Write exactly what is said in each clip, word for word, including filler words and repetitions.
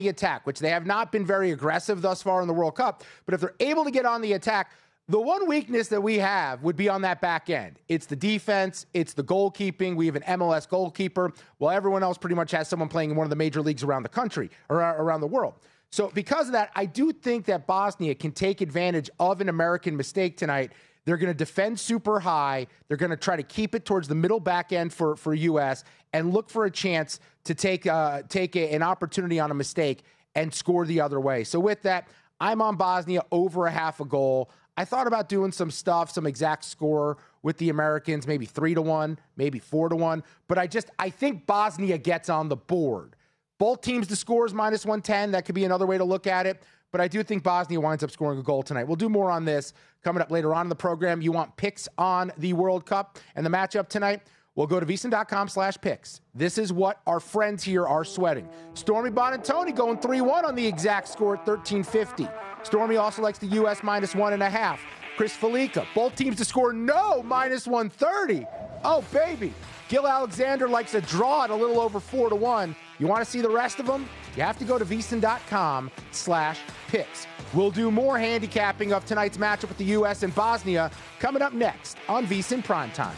the attack, which they have not been very aggressive thus far in the World Cup. But if they're able to get on the attack, the one weakness that we have would be on that back end. It's the defense. It's the goalkeeping. We have an M L S goalkeeper, while everyone else pretty much has someone playing in one of the major leagues around the country or around the world. So because of that, I do think that Bosnia can take advantage of an American mistake tonight. They're going to defend super high. They're going to try to keep it towards the middle back end for, for U S and look for a chance to take, uh, take a, an opportunity on a mistake and score the other way. So with that, I'm on Bosnia over a half a goal. I thought about doing some stuff, some exact score with the Americans, maybe three to one, maybe four to one. But I just, I think Bosnia gets on the board. Both teams to score is minus one ten. That could be another way to look at it. But I do think Bosnia winds up scoring a goal tonight. We'll do more on this coming up later on in the program. You want picks on the World Cup and the matchup tonight? We'll go to VSiN.com slash picks. This is what our friends here are sweating. Stormy Bonantoni going three one on the exact score at thirteen fifty. Stormy also likes the U S minus one and a half. Chris Felica, both teams to score no, minus one thirty. Oh, baby. Gil Alexander likes a draw at a little over four to one. You want to see the rest of them? You have to go to VSiN.com slash picks. We'll do more handicapping of tonight's matchup with the U S and Bosnia coming up next on VSiN Primetime.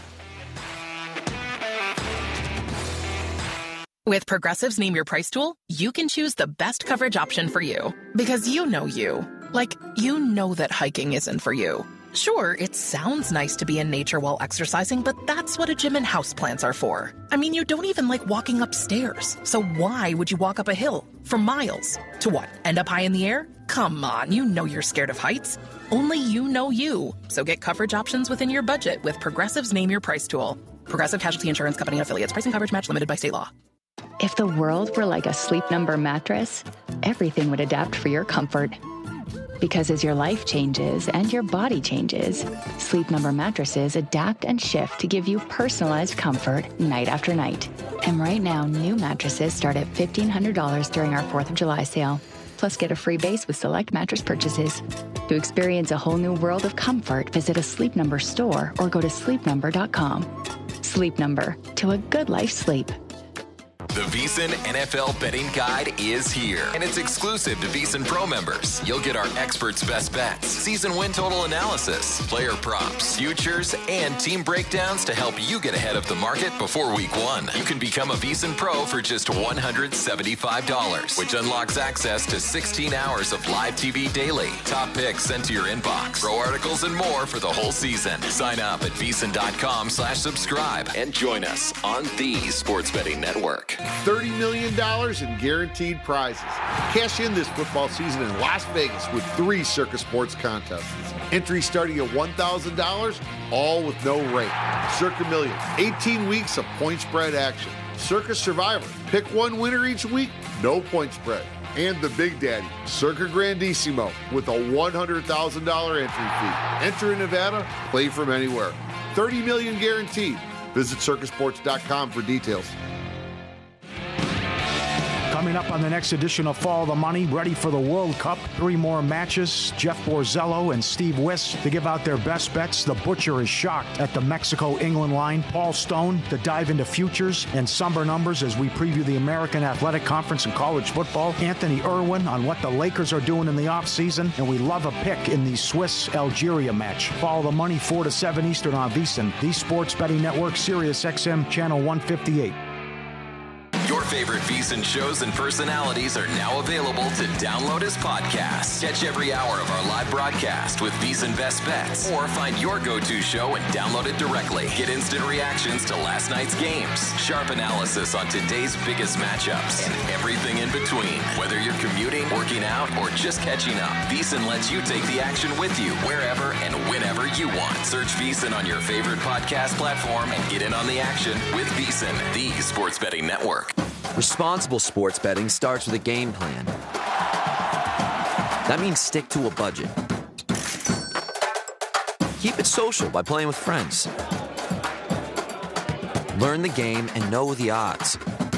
With Progressive's Name Your Price tool, you can choose the best coverage option for you. Because you know you. Like, you know that hiking isn't for you. Sure, it sounds nice to be in nature while exercising, but that's what a gym and houseplants are for. I mean, you don't even like walking upstairs. So why would you walk up a hill for miles? To what, end up high in the air? Come on, you know you're scared of heights. Only you know you. So get coverage options within your budget with Progressive's Name Your Price tool. Progressive Casualty Insurance Company and Affiliates. Pricing coverage match limited by state law. If the world were like a Sleep Number mattress, everything would adapt for your comfort. Because as your life changes and your body changes, Sleep Number mattresses adapt and shift to give you personalized comfort night after night. And right now, new mattresses start at fifteen hundred dollars during our fourth of July sale. Plus, get a free base with select mattress purchases. To experience a whole new world of comfort, visit a Sleep Number store or go to sleep number dot com. Sleep Number, to a good life sleep. The VSiN N F L Betting Guide is here, and it's exclusive to VSiN Pro members. You'll get our experts' best bets, season win total analysis, player props, futures, and team breakdowns to help you get ahead of the market before week one. You can become a VSiN Pro for just one hundred seventy-five dollars, which unlocks access to sixteen hours of live T V daily, top picks sent to your inbox, pro articles, and more for the whole season. Sign up at VSiN.com slash subscribe and join us on the Sports Betting Network. thirty million dollars in guaranteed prizes. Cash in this football season in Las Vegas with three Circa Sports contests. Entry starting at one thousand dollars, all with no rate. Circa Million, eighteen weeks of point spread action. Circa Survivor, pick one winner each week, no point spread. And the Big Daddy, Circa Grandissimo, with a one hundred thousand dollars entry fee. Enter in Nevada, play from anywhere. thirty million dollars guaranteed. Visit circa sports dot com for details. Coming up on the next edition of Follow the Money, ready for the World Cup. Three more matches. Jeff Borzello and Steve Wiss to give out their best bets. The Butcher is shocked at the Mexico-England line. Paul Stone to dive into futures and somber numbers as we preview the American Athletic Conference and college football. Anthony Irwin on what the Lakers are doing in the offseason. And we love a pick in the Swiss-Algeria match. Follow the Money four to seven Eastern on VSiN, the Sports Betting Network, Sirius X M, Channel one fifty-eight. Your favorite VSiN shows and personalities are now available to download as podcasts. Catch every hour of our live broadcast with VSiN Best Bets, or find your go-to show and download it directly. Get instant reactions to last night's games, sharp analysis on today's biggest matchups, and everything in between. Whether you're commuting, working out, or just catching up, VSiN lets you take the action with you wherever and whenever you want. Search VSiN on your favorite podcast platform and get in on the action with VSiN, the Sports Betting Network. Responsible sports betting starts with a game plan. That means stick to a budget. Keep it social by playing with friends. Learn the game and know the odds.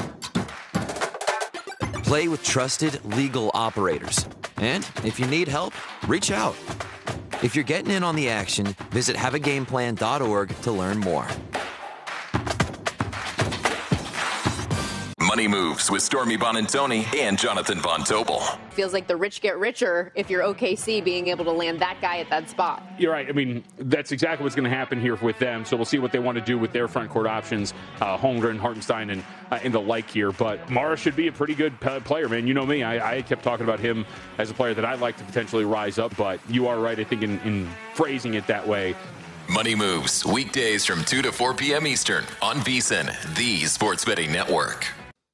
Play with trusted, legal operators. And if you need help, reach out. If you're getting in on the action, visit have a game plan dot org to learn more. Money Moves with Stormy Bonantoni and Jonathan Von Tobel. Feels like the rich get richer if you're O K C being able to land that guy at that spot. You're right. I mean, that's exactly what's going to happen here with them. So we'll see what they want to do with their front court options, uh, Holmgren, Hartenstein, and, uh, and the like here. But Morris should be a pretty good p- player, man. You know me. I, I kept talking about him as a player that I'd like to potentially rise up. But you are right, I think, in, in phrasing it that way. Money Moves, weekdays from two to four p.m. Eastern on VSiN, the Sports Betting Network.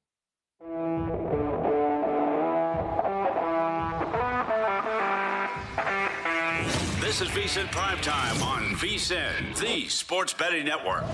This is VSiN Primetime on VSiN, the Sports Betting Network.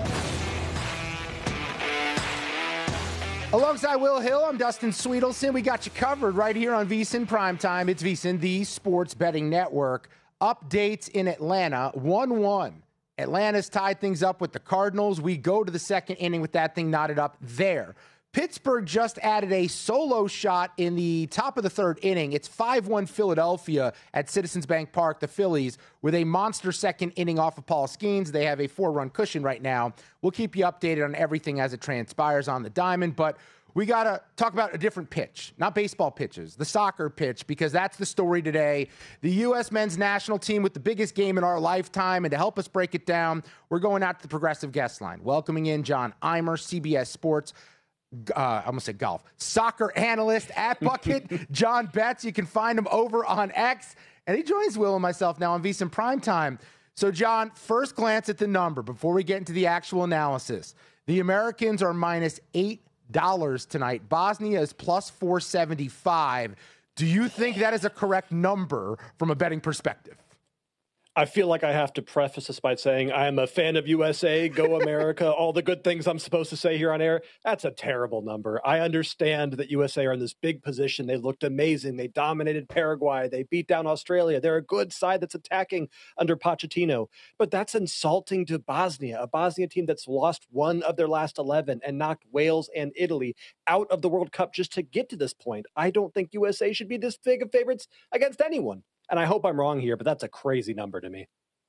Alongside Will Hill, I'm Dustin Sweetelson. We got you covered right here on VSiN Primetime. It's VSiN, the Sports Betting Network. Updates in Atlanta, one one. Atlanta's tied things up with the Cardinals. We go to the second inning with that thing knotted up there. Pittsburgh just added a solo shot in the top of the third inning. It's five one Philadelphia at Citizens Bank Park, the Phillies, with a monster second inning off of Paul Skeens. They have a four-run cushion right now. We'll keep you updated on everything as it transpires on the diamond, but we got to talk about a different pitch, not baseball pitches, the soccer pitch, because that's the story today. The U S men's national team with the biggest game in our lifetime, and to help us break it down, we're going out to the Progressive guest line. Welcoming in John Eimer, C B S Sports, uh, I'm going to say golf, soccer analyst at Bucket, John Betts. You can find him over on X, and he joins Will and myself now on VSiN Primetime. So, John, first glance at the number before we get into the actual analysis. The Americans are minus eight dollars tonight. Bosnia is plus four seventy-five. Do you think that is a correct number from a betting perspective? I feel like I have to preface this by saying I am a fan of U S A, go America, all the good things I'm supposed to say here on air. That's a terrible number. I understand that U S A are in this big position. They looked amazing. They dominated Paraguay. They beat down Australia. They're a good side that's attacking under Pochettino. But that's insulting to Bosnia, a Bosnia team that's lost one of their last eleven and knocked Wales and Italy out of the World Cup just to get to this point. I don't think U S A should be this big of favorites against anyone. And I hope I'm wrong here, but that's a crazy number to me.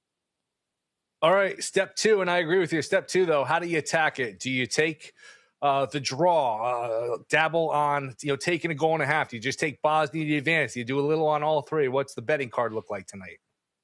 All right, step two, and I agree with you. Step two, though, how do you attack it? Do you take uh, the draw, uh, dabble on, you know, taking a goal and a half? Do you just take Bosnia to advance? Do you do a little on all three? What's the betting card look like tonight?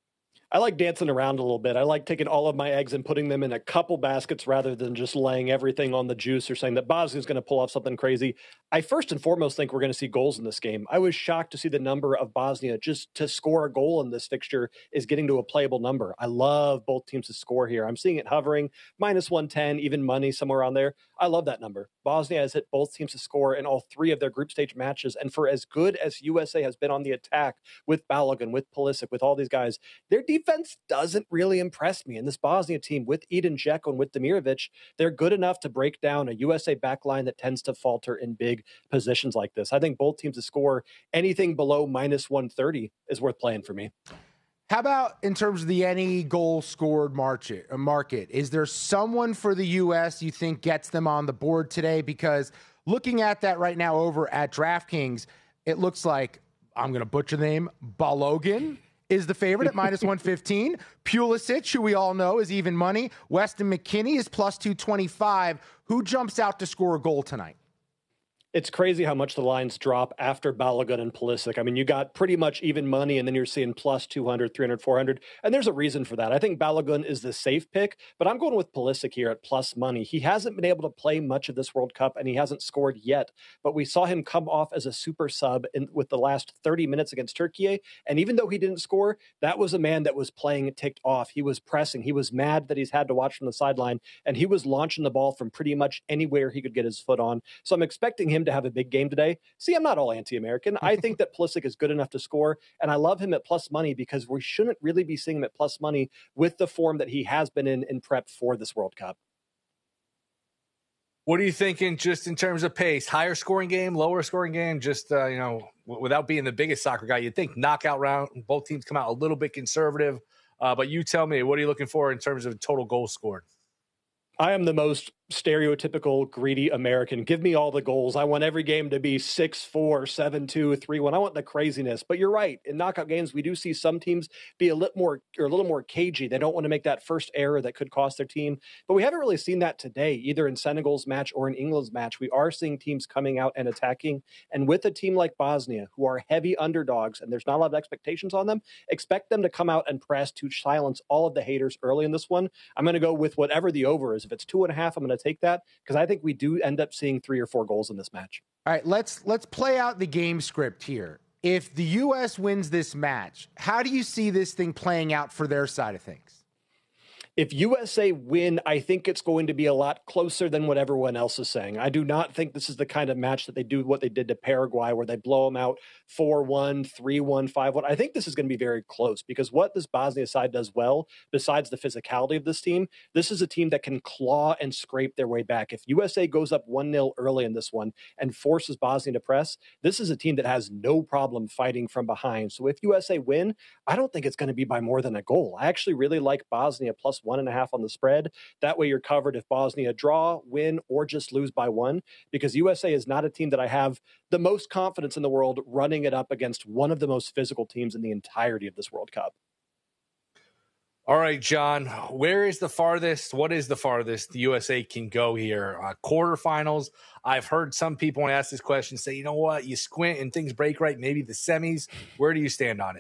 I like dancing around a little bit. I like taking all of my eggs and putting them in a couple baskets rather than just laying everything on the juice or saying that Bosnia is going to pull off something crazy. I first and foremost think we're going to see goals in this game. I was shocked to see the number of Bosnia just to score a goal in this fixture is getting to a playable number. I love both teams to score here. I'm seeing it hovering, minus one ten, even money somewhere around there. I love that number. Bosnia has hit both teams to score in all three of their group stage matches. And for as good as U S A has been on the attack with Balogun, with Pulisic, with all these guys, their defense doesn't really impress me. And this Bosnia team with Edin Dzeko and with Demirovic, they're good enough to break down a U S A backline that tends to falter in big positions like this. I think both teams to score anything below minus one thirty is worth playing for me. How about in terms of the any goal scored market? Market, is there someone for the U S you think gets them on the board today? Because looking at that right now over at DraftKings, it looks like, I'm going to butcher the name, Balogun is the favorite at minus one fifteen. Pulisic, who we all know is even money. Weston McKennie is plus two twenty-five. Who jumps out to score a goal tonight? It's crazy how much the lines drop after Balogun and Pulisic. I mean, you got pretty much even money, and then you're seeing plus two hundred, three hundred, four hundred. And there's a reason for that. I think Balogun is the safe pick, but I'm going with Pulisic here at plus money. He hasn't been able to play much of this World Cup, and he hasn't scored yet. But we saw him come off as a super sub in, with the last thirty minutes against Turkey. And even though he didn't score, that was a man that was playing ticked off. He was pressing. He was mad that he's had to watch from the sideline, and he was launching the ball from pretty much anywhere he could get his foot on. So I'm expecting him to have a big game today. See, I'm not all anti-American. I think that Pulisic is good enough to score, and I love him at plus money because we shouldn't really be seeing him at plus money with the form that he has been in in prep for this World Cup. What are you thinking just in terms of pace? Higher scoring game, lower scoring game? Just, uh, you know, w- without being the biggest soccer guy, you'd think knockout round, both teams come out a little bit conservative. Uh, but you tell me, what are you looking for in terms of total goals scored? I am the most stereotypical greedy American. Give me all the goals. I want every game to be six four, seven two, three one. I want the craziness. But you're right. In knockout games, we do see some teams be a little more or a little more cagey. They don't want to make that first error that could cost their team. But we haven't really seen that today, either in Senegal's match or in England's match. We are seeing teams coming out and attacking. And with a team like Bosnia, who are heavy underdogs, and there's not a lot of expectations on them, expect them to come out and press to silence all of the haters early in this one. I'm going to go with whatever the over is. If it's two and a half, I'm going to take that because I think we do end up seeing three or four goals in this match. All right, let's let's play out the game script here. If the U S wins this match, how do you see this thing playing out for their side of things? If U S A win, I think it's going to be a lot closer than what everyone else is saying. I do not think this is the kind of match that they do what they did to Paraguay, where they blow them out four one, three one, five one. I think this is going to be very close because what this Bosnia side does well, besides the physicality of this team, this is a team that can claw and scrape their way back. If U S A goes up one nil early in this one and forces Bosnia to press, this is a team that has no problem fighting from behind. So if U S A win, I don't think it's going to be by more than a goal. I actually really like Bosnia plus one and a half on the spread. That way you're covered if Bosnia draw, win, or just lose by one, because U S A is not a team that I have the most confidence in the world running it up against one of the most physical teams in the entirety of this World Cup. All right, John, where is the farthest? What is the farthest the U S A can go here? Uh, quarterfinals. I've heard some people when I ask this question say, you know what, you squint and things break right, maybe the semis. Where do you stand on it?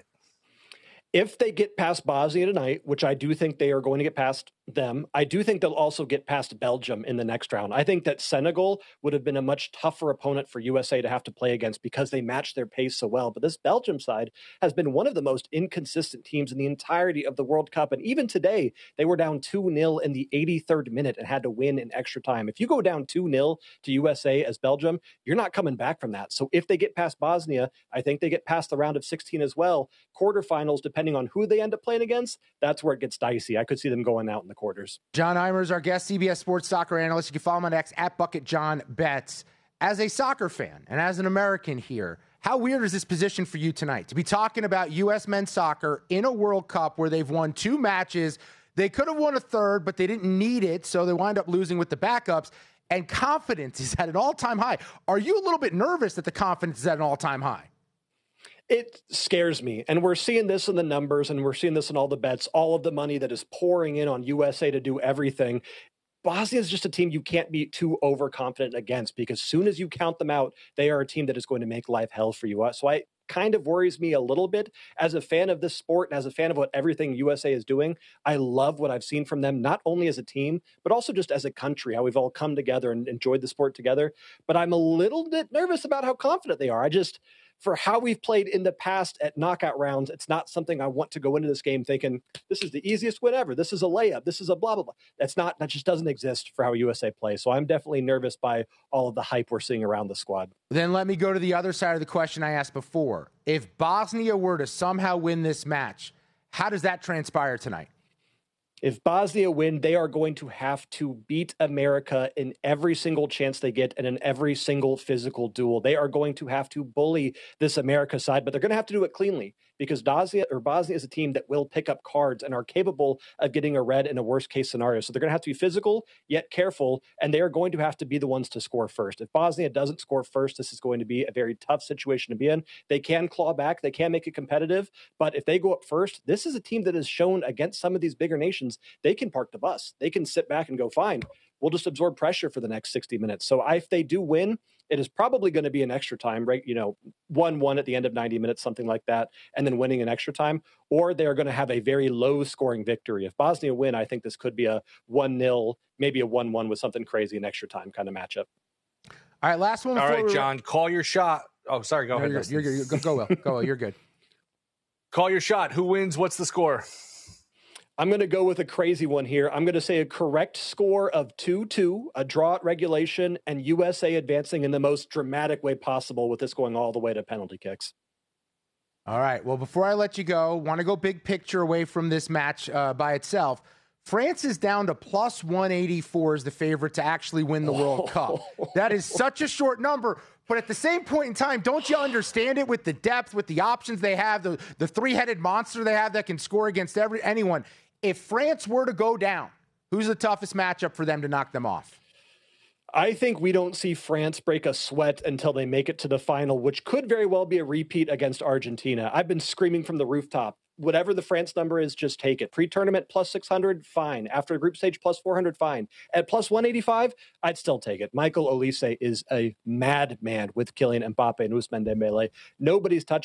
If they get past Bosnia tonight, which I do think they are going to get past them, I do think they'll also get past Belgium in the next round. I think that Senegal would have been a much tougher opponent for U S A to have to play against because they match their pace so well. But this Belgium side has been one of the most inconsistent teams in the entirety of the World Cup. And even today, they were down two nil in the eighty-third minute and had to win in extra time. If you go down two nil to U S A as Belgium, you're not coming back from that. So if they get past Bosnia, I think they get past the round of sixteen as well. Quarterfinals, depending on who they end up playing against, that's where it gets dicey. I could see them going out in the quarters. John Eimer is our guest, C B S Sports soccer analyst. You can follow him on X at Bucket John Betts. As a soccer fan and as an American here, how weird is this position for you tonight to be talking about U S men's soccer in a World Cup where they've won two matches? They could have won a third, but they didn't need it, so they wind up losing with the backups. And confidence is at an all-time high. Are you a little bit nervous that the confidence is at an all-time high? It scares me. And we're seeing this in the numbers, and we're seeing this in all the bets, all of the money that is pouring in on U S A to do everything. Bosnia is just a team you can't be too overconfident against, because as soon as you count them out, they are a team that is going to make life hell for you. So I kind of worries me a little bit as a fan of this sport and as a fan of what everything U S A is doing. I love what I've seen from them, not only as a team, but also just as a country, how we've all come together and enjoyed the sport together. But I'm a little bit nervous about how confident they are. I just... For how we've played in the past at knockout rounds, it's not something I want to go into this game thinking, this is the easiest win ever. This is a layup. This is a blah, blah, blah. That's not, that just doesn't exist for how U S A plays. So I'm definitely nervous by all of the hype we're seeing around the squad. Then let me go to the other side of the question I asked before. If Bosnia were to somehow win this match, how does that transpire tonight? If Bosnia win, they are going to have to beat America in every single chance they get and in every single physical duel. They are going to have to bully this America side, but they're going to have to do it cleanly because Bosnia, or Bosnia is a team that will pick up cards and are capable of getting a red in a worst case scenario. So they're going to have to be physical yet careful, and they are going to have to be the ones to score first. If Bosnia doesn't score first, this is going to be a very tough situation to be in. They can claw back, they can make it competitive, but if they go up first, this is a team that has shown against some of these bigger nations they can park the bus. They can sit back and go, fine, we'll just absorb pressure for the next sixty minutes. So if they do win, it is probably going to be an extra time, right? You know, one one at the end of ninety minutes, something like that, and then winning an extra time. Or they're going to have a very low-scoring victory. If Bosnia win, I think this could be a one nil, maybe a one one with something crazy in extra time kind of matchup. All right, last one. All right, John, call your shot. Oh, sorry, go no, ahead. You're, you're, you're, go, go, Will. Go, Will. You're good. Call your shot. Who wins? What's the score? I'm going to go with a crazy one here. I'm going to say a correct score of two two, a draw at regulation, and U S A advancing in the most dramatic way possible with this going all the way to penalty kicks. All right. Well, before I let you go, want to go big picture away from this match uh, by itself. France is down to plus one eighty-four as the favorite to actually win the World Cup. That is such a short number. But at the same point in time, don't you understand it with the depth, with the options they have, the, the three-headed monster they have that can score against every anyone? If France were to go down, who's the toughest matchup for them to knock them off? I think we don't see France break a sweat until they make it to the final, which could very well be a repeat against Argentina. I've been screaming from the rooftop. Whatever the France number is, just take it. Pre-tournament plus six hundred, fine. After the group stage plus four hundred, fine. At plus one eighty-five, I'd still take it. Michael Olise is a madman with Kylian Mbappe and Ousmane Dembele. Nobody's touching